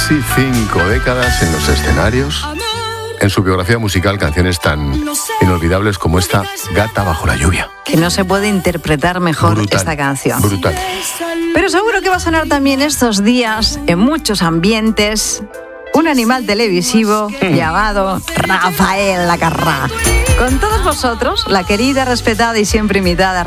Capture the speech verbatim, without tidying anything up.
casi cinco décadas en los escenarios. En su biografía musical, canciones tan inolvidables como esta, Gata bajo la lluvia. Que no se puede interpretar mejor Brutal, esta canción. Brutal. Pero seguro que va a sonar también estos días, en muchos ambientes, un animal televisivo mm. llamado Rafael Lacarrá. Con todos vosotros, la querida, respetada y siempre imitada